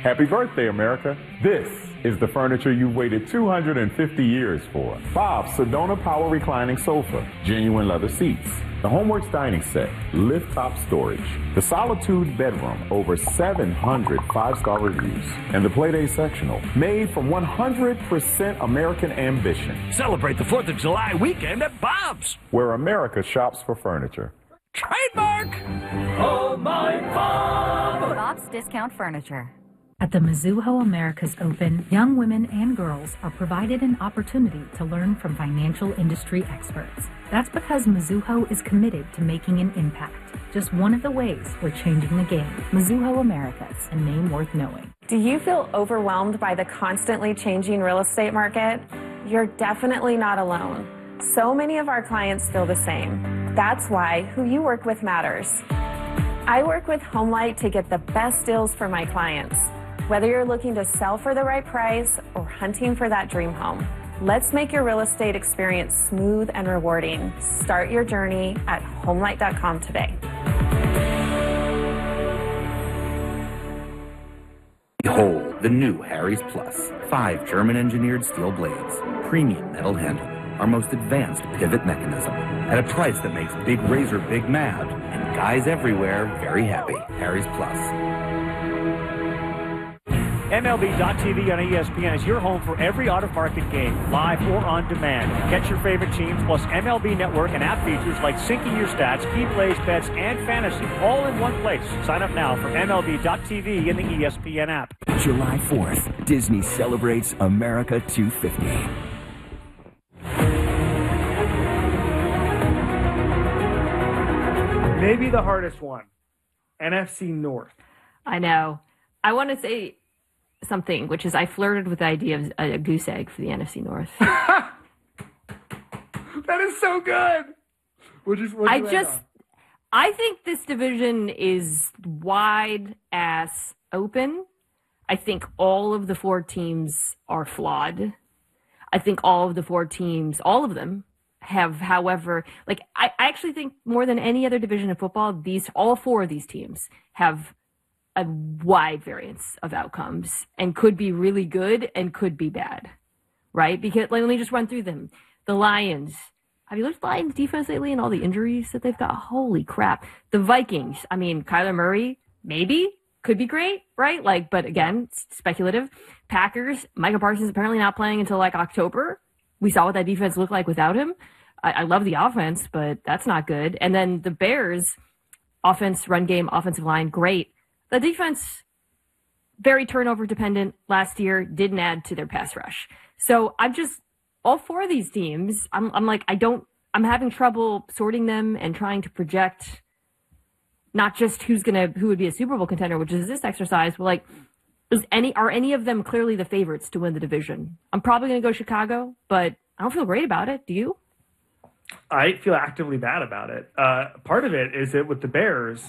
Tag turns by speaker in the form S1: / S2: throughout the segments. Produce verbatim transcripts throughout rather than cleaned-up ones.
S1: Happy birthday, America. This is the furniture you've waited two hundred fifty years for. Bob's Sedona Power Reclining Sofa, genuine leather seats, the Homeworks Dining Set, lift top storage, the Solitude Bedroom, over seven hundred five-star reviews, and the Playday Sectional, made from one hundred percent American ambition.
S2: Celebrate the fourth of July weekend at Bob's,
S1: where America shops for furniture.
S2: Trademark! Oh, my Bob!
S3: Bob's Discount Furniture.
S4: At the Mizuho Americas Open, young women and girls are provided an opportunity to learn from financial industry experts. That's because Mizuho is committed to making an impact. Just one of the ways we're changing the game. Mizuho Americas, a name worth knowing.
S5: Do you feel overwhelmed by the constantly changing real estate market? You're definitely not alone. So many of our clients feel the same. That's why who you work with matters. I work with HomeLight to get the best deals for my clients. Whether you're looking to sell for the right price or hunting for that dream home, let's make your real estate experience smooth and rewarding. Start your journey at homelight dot com today.
S6: Behold the new Harry's Plus. Five German-engineered steel blades, premium metal handle, our most advanced pivot mechanism, at a price that makes Big Razor big mad and guys everywhere very happy. Harry's Plus.
S7: M L B dot T V on E S P N is your home for every out-of-market game, live or on demand. Catch your favorite teams, plus M L B Network and app features like syncing your stats, key plays, bets, and fantasy, all in one place. Sign up now for M L B dot T V in the E S P N app.
S8: July fourth, Disney celebrates America two fifty.
S9: Maybe the hardest one, N F C North.
S10: I know. I want to say something, which is I flirted with the idea of a goose egg for the N F C North.
S9: That is so good. We'll just, we'll
S10: I just, I think this division is wide ass open. I think all of the four teams are flawed. I think all of the four teams, all of them, have, however, like I, I actually think more than any other division of football, these all four of these teams have a wide variance of outcomes and could be really good and could be bad, right? Because like, let me just run through them. The Lions. Have you looked at the Lions defense lately and all the injuries that they've got? Holy crap. The Vikings. I mean, Kyler Murray, maybe, could be great, right? Like, but again, speculative. Packers. Micah Parsons apparently not playing until like October. We saw what that defense looked like without him. I, I love the offense, but that's not good. And then the Bears, offense, run game, offensive line, great. The defense, very turnover dependent last year, didn't add to their pass rush. So I'm just, all four of these teams, I'm, I'm like, I don't, I'm having trouble sorting them and trying to project not just who's going to, who would be a Super Bowl contender, which is this exercise, but like, is any, are any of them clearly the favorites to win the division? I'm probably going to go Chicago, but I don't feel great about it. Do you?
S9: I feel actively bad about it. Uh, part of it is that with the Bears,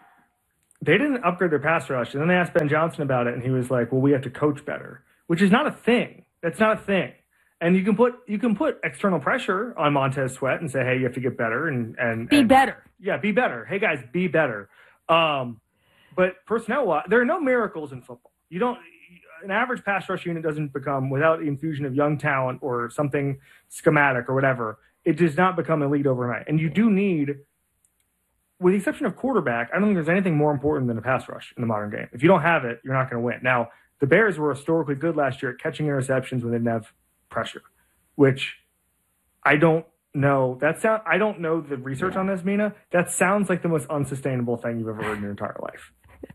S9: they didn't upgrade their pass rush. And then they asked Ben Johnson about it, and he was like, well, we have to coach better, which is not a thing. That's not a thing. And you can put you can put external pressure on Montez Sweat and say, hey, you have to get better. and and
S10: Be
S9: and,
S10: better.
S9: Yeah, be better. Hey, guys, be better. Um, but personnel-wise, there are no miracles in football. You don't an average pass rush unit doesn't become, without the infusion of young talent or something schematic or whatever, it does not become elite overnight. And you do need, with the exception of quarterback, I don't think there's anything more important than a pass rush in the modern game. If you don't have it, you're not going to win. Now, the Bears were historically good last year at catching interceptions when they didn't have pressure, which I don't know. That sound, I don't know the research on this, Mina. That sounds like the most unsustainable thing you've ever heard in your entire life.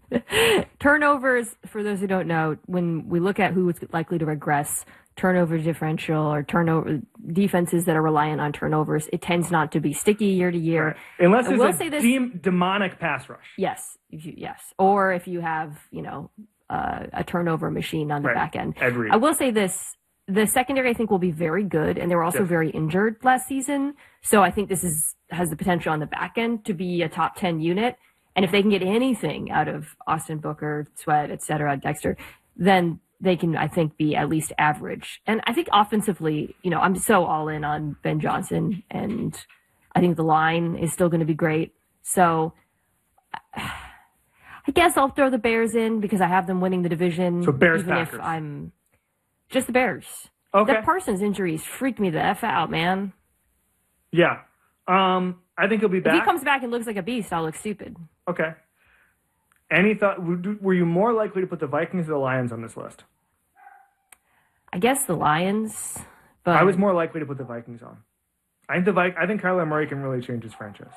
S10: Turnovers, for those who don't know, when we look at who is likely to regress, turnover differential or turnover defenses that are reliant on turnovers, it tends not to be sticky year to year.
S9: Right. Unless
S10: I
S9: it's a de- demonic pass rush.
S10: Yes, if you, yes. Or if you have, you know, uh, a turnover machine on the
S9: right.
S10: back end.
S9: Agreed.
S10: I will say this. The secondary, I think, will be very good, and they were also
S9: yes.
S10: very injured last season. So I think this is has the potential on the back end to be a top ten unit. And if they can get anything out of Austin Booker, Sweat, et cetera, Dexter, then they can, I think, be at least average. And I think offensively, you know, I'm so all in on Ben Johnson, and I think the line is still going to be great. So I guess I'll throw the Bears in because I have them winning the division.
S9: So Bears,
S10: even
S9: Packers.
S10: if I'm just the Bears.
S9: Okay.
S10: That Parsons injuries freaked me the F out, man.
S9: Yeah. Um, I think he'll be back.
S10: If he comes back and looks like a beast, I'll look stupid.
S9: Okay. Any thought? Were you more likely to put the Vikings or the Lions on this list?
S10: I guess the Lions, but
S9: I was more likely to put the Vikings on. I think the Vi- I think Kyler Murray can really change his franchise.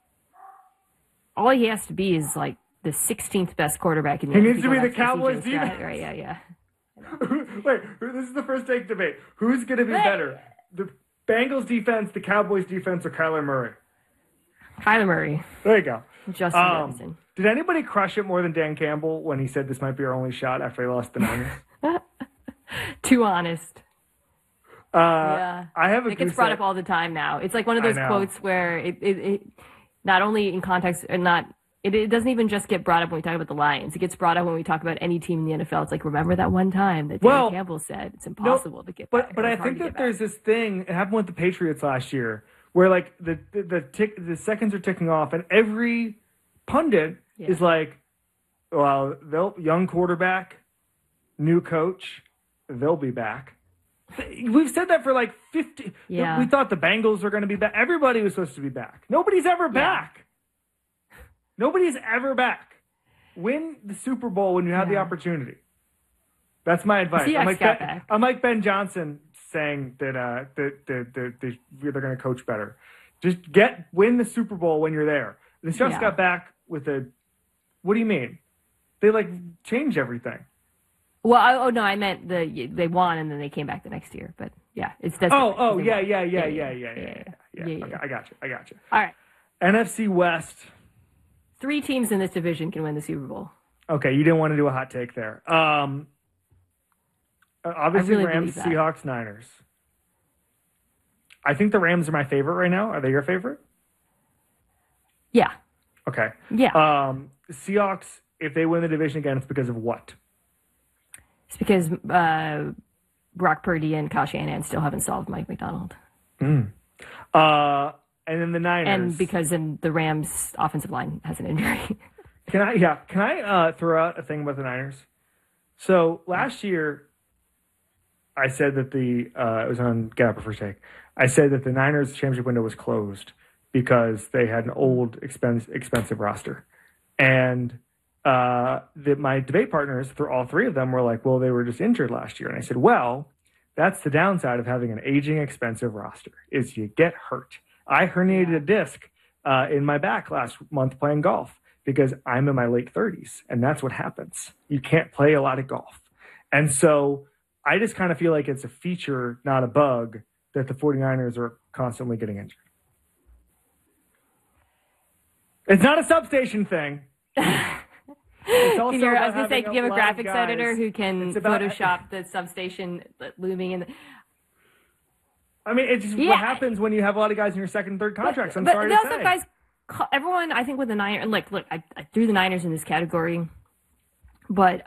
S10: all he has to be is like the sixteenth best quarterback in the
S9: He
S10: N F L.
S9: needs to be the
S10: That's
S9: Cowboys
S10: C J Stroud,
S9: defense.
S10: right? Yeah, yeah.
S9: Wait, this is the first take debate. Who's going to be better? The Bengals defense, the Cowboys defense, or Kyler Murray?
S10: Kyler Murray.
S9: There you go.
S10: Justin
S9: Um,
S10: Jefferson.
S9: Did anybody crush it more than Dan Campbell when he said this might be our only shot after they lost the Niners?
S10: Too honest.
S9: Uh,
S10: Yeah.
S9: I have a
S10: It gets
S9: goose
S10: brought
S9: egg.
S10: up all the time now. It's like one of
S9: I
S10: those
S9: know.
S10: quotes where it, it, it not only in context and not it, it doesn't even just get brought up when we talk about the Lions. It gets brought up when we talk about any team in the N F L. It's like, remember that one time that Dan
S9: Well,
S10: Campbell said it's impossible to get
S9: But
S10: back.
S9: but
S10: or
S9: I
S10: it's hard
S9: think
S10: to
S9: that
S10: get
S9: there's
S10: back.
S9: this thing. It happened with the Patriots last year, where like the the the, tick, the seconds are ticking off, and every pundit
S10: Yeah.
S9: is like, "Well, they'll young quarterback, new coach, they'll be back." We've said that for like fifty.
S10: Yeah.
S9: We thought the Bengals were going to be back. Everybody was supposed to be back. Nobody's ever back. Nobody's ever back. Win the Super Bowl when you have the
S10: Yeah.
S9: opportunity. That's my advice.
S10: Seahawks
S9: I'm like,
S10: got
S9: ben,
S10: back.
S9: I'm like Ben Johnson saying that uh, that, that, that, that they're going to coach better. Just get win the Super Bowl when you're there. The Seahawks
S10: Yeah.
S9: got back with a. What do you mean? They like changed everything.
S10: Well, I, oh no, I meant the they won and then they came back the next year. But yeah, it's that's
S9: Oh,
S10: different,
S9: oh,
S10: 'cause they
S9: yeah,
S10: won.
S9: yeah, yeah, yeah, yeah, yeah, yeah, yeah.
S10: Yeah, yeah.
S9: Okay, I got you. I got you.
S10: All right,
S9: N F C West.
S10: three teams in this division can win the Super Bowl.
S9: Okay, you didn't want to do a hot take there. Um, uh, obviously,
S10: really
S9: Rams,
S10: believe that.
S9: Seahawks, Niners. I think the Rams are my favorite right now. Are they your favorite?
S10: Yeah,
S9: Okay.
S10: yeah.
S9: Um, Seahawks, if they win the division again, it's because of what?
S10: It's because uh, Brock Purdy and Kyle Shanahan still haven't solved Mike McDonald,
S9: Mm. Uh, and then the Niners.
S10: and because then the Rams' offensive line has an injury.
S9: Can I? Yeah. Can I uh, throw out a thing about the Niners? So last year, I said that the uh, it was on Get Up or First Take. I said that the Niners championship window was closed because they had an old, expense, expensive roster, and uh, that my debate partners, through all three of them, were like, "Well, they were just injured last year," and I said, "Well, that's the downside of having an aging, expensive roster is you get hurt." I herniated a disc uh, in my back last month playing golf because I'm in my late thirties, and that's what happens. You can't play a lot of golf. And so I just kind of feel like it's a feature, not a bug, that the 49ers are constantly getting injured. It's not a substation thing. It's also
S10: You're- I was
S9: about
S10: going to say,
S9: having
S10: you have a
S9: lot of
S10: graphics
S9: guys.
S10: editor who can
S9: It's about-
S10: Photoshop the substation looming in. The,
S9: I mean, it's just
S10: Yeah.
S9: what happens when you have a lot of guys in your second and third contracts. I'm
S10: but
S9: sorry
S10: they
S9: to
S10: also,
S9: say.
S10: guys, ca- everyone, I think with the Niners, and look, look, I, I threw the Niners in this category, but